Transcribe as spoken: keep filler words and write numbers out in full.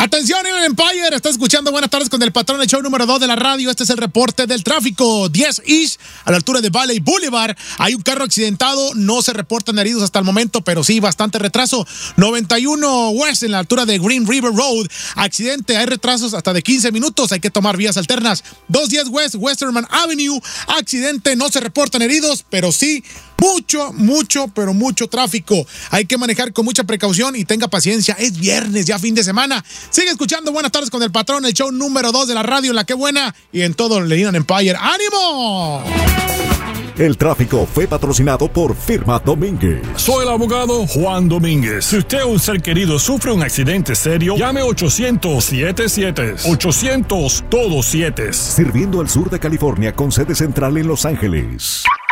Atención, Inland Empire, está escuchando Buenas Tardes con el patrón, el show número dos de la radio. Este es el reporte del tráfico. diez East, a la altura de Valley Boulevard, hay un carro accidentado, no se reportan heridos hasta el momento, pero sí bastante retraso. noventa y uno West, en la altura de Green River Road, accidente, hay retrasos hasta de quince minutos, hay que tomar vías alternas. doscientos diez West, Westerman Avenue, accidente, no se reportan heridos, pero sí mucho, mucho, pero mucho tráfico. Hay que manejar con mucha precaución y tenga paciencia. Es viernes, ya fin de semana. Sigue escuchando Buenas Tardes con el patrón, el show número dos de la radio, La Que Buena, y en todo el Inland Empire. ¡Ánimo! El tráfico fue patrocinado por Firma Domínguez. Soy el abogado Juan Domínguez. Si usted o un ser querido sufre un accidente serio, llame ochocientos siete siete. ochocientos todos siete. Sirviendo al sur de California con sede central en Los Ángeles.